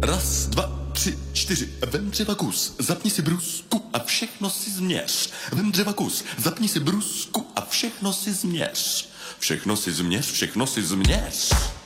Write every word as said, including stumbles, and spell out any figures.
Raz, dva, tři, čtyři, vem dřeva kus, zapni si brusku a všechno si změř. Vem dřeva kus, zapni si brusku a všechno si změř. Všechno si změř, všechno si změř.